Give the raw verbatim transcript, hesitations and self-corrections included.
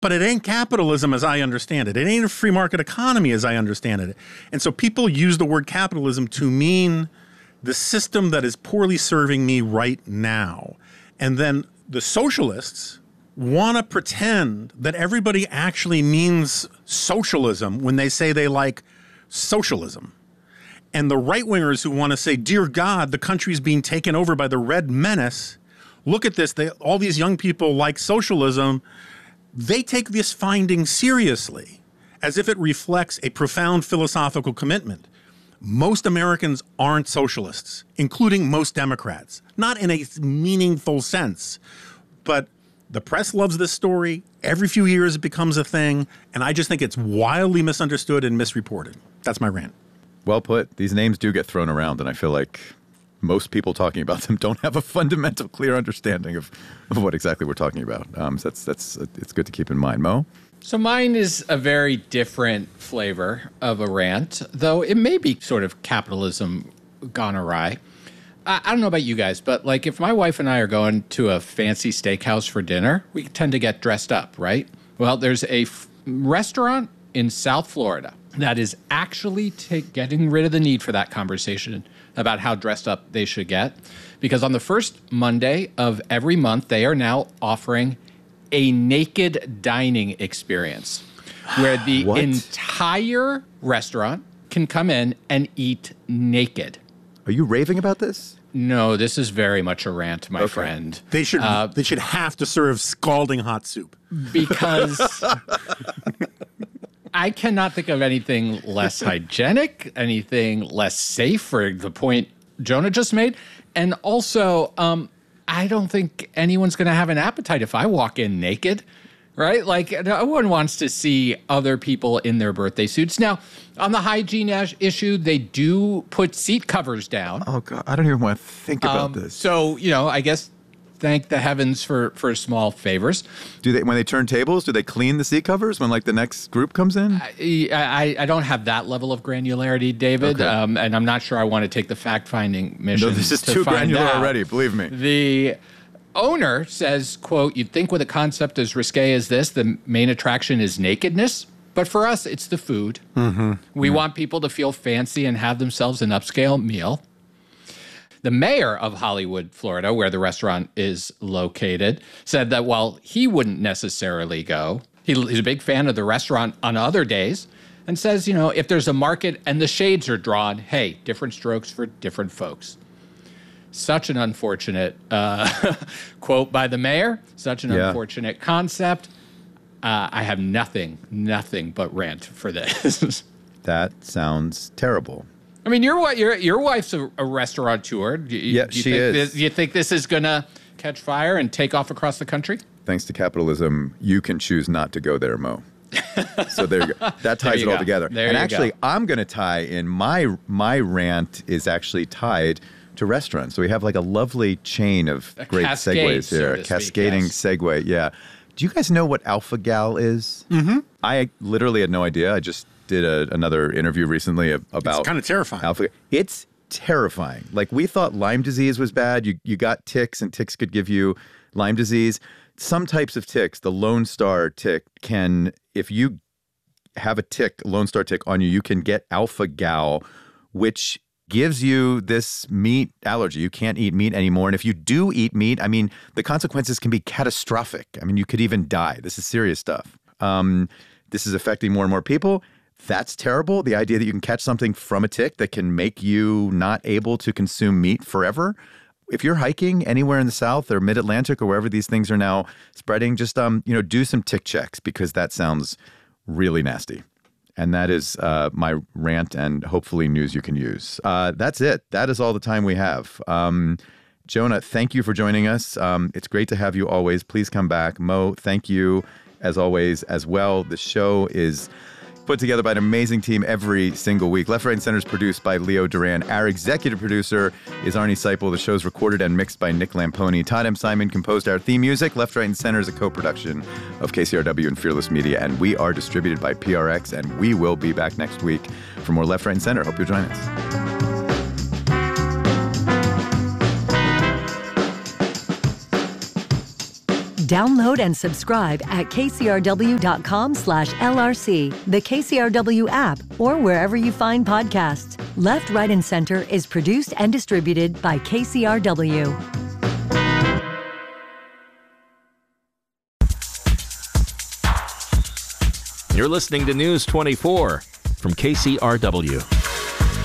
But it ain't capitalism as I understand it. It ain't a free market economy as I understand it. And so people use the word capitalism to mean the system that is poorly serving me right now. And then the socialists want to pretend that everybody actually means socialism when they say they like socialism. And the right-wingers who want to say, dear God, the country's being taken over by the Red Menace, look at this, they, all these young people like socialism. They take this finding seriously, as if it reflects a profound philosophical commitment. Most Americans aren't socialists, including most Democrats, not in a meaningful sense. But the press loves this story. Every few years it becomes a thing, and I just think it's wildly misunderstood and misreported. That's my rant. Well put. These names do get thrown around, and I feel like most people talking about them don't have a fundamental, clear understanding of, of what exactly we're talking about. Um, so that's that's it's good to keep in mind. Mo? So mine is a very different flavor of a rant, though it may be sort of capitalism gone awry. I, I don't know about you guys, but like if my wife and I are going to a fancy steakhouse for dinner, we tend to get dressed up, right? Well, there's a f- restaurant in South Florida that is actually ta- getting rid of the need for that conversation about how dressed up they should get. Because on the first Monday of every month, they are now offering a naked dining experience where the What? entire restaurant can come in and eat naked. Are you raving about this? No, this is very much a rant, my Okay. friend. They should Uh, they should have to serve scalding hot soup. Because I cannot think of anything less hygienic, anything less safe for the point Jonah just made. And also, um, I don't think anyone's going to have an appetite if I walk in naked, right? Like, no one wants to see other people in their birthday suits. Now, on the hygiene ash- issue, they do put seat covers down. Oh, God. I don't even want to think about Um, this. So, you know, I guess thank the heavens for, for small favors. Do they, when they turn tables, do they clean the seat covers when, like, the next group comes in? I, I, I don't have that level of granularity, David, Okay. um, and I'm not sure I want to take the fact-finding mission. No, this is to too find granular out. already, believe me. The owner says, quote, "You'd think with a concept as risque as this, the main attraction is nakedness. But for us, it's the food. Mm-hmm. We want people to feel fancy and have themselves an upscale meal." The mayor of Hollywood, Florida, where the restaurant is located, said that while he wouldn't necessarily go, he, he's a big fan of the restaurant on other days, and says, you know, if there's a market and the shades are drawn, hey, different strokes for different folks. Such an unfortunate uh, quote by the mayor, such an Yeah. unfortunate concept. Uh, I have nothing, nothing but rant for this. That sounds terrible. I mean, your wi- your your wife's a, a restaurateur. Do you, Yeah, do you she think is. This, do you think this is gonna catch fire and take off across the country? Thanks to capitalism, you can choose not to go there, Mo. So there you go. That ties you it all go. together. There and you actually, go. I'm going to tie in my my rant is actually tied to restaurants. So we have like a lovely chain of A great cascade, segues so here, to a speak, cascading yes. segue. Yeah. Do you guys know what Alpha Gal is? Mm-hmm. I literally had no idea. I just did a, another interview recently ab- about It's kind of terrifying. Alpha. It's terrifying. Like we thought Lyme disease was bad. You you got ticks and ticks could give you Lyme disease. Some types of ticks, the Lone Star tick can, if you have a tick, Lone Star tick on you, you can get Alpha Gal, which gives you this meat allergy. You can't eat meat anymore. And if you do eat meat, I mean, the consequences can be catastrophic. I mean, you could even die. This is serious stuff. Um, this is affecting more and more people. That's terrible. The idea that you can catch something from a tick that can make you not able to consume meat forever. If you're hiking anywhere in the South or Mid-Atlantic or wherever these things are now spreading, just um, you know, do some tick checks because that sounds really nasty. And that is uh, my rant and hopefully news you can use. Uh, that's it. That is all the time we have. Um, Jonah, thank you for joining us. Um, it's great to have you always. Please come back. Mo, thank you as always as well. The show is put together by an amazing team every single week. Left, Right, and Center is produced by Leo Duran. Our executive producer is Arnie Seipel. The show's recorded and mixed by Nick Lamponi. Todd M. Simon composed our theme music. Left, Right, and Center is a co-production of K C R W and Fearless Media, and we are distributed by P R X, and we will be back next week for more Left, Right, and Center. Hope you'll join us. Download and subscribe at kcrw.com slash LRC, the K C R W app, or wherever you find podcasts. Left, Right, and Center is produced and distributed by K C R W. You're listening to News twenty-four from K C R W.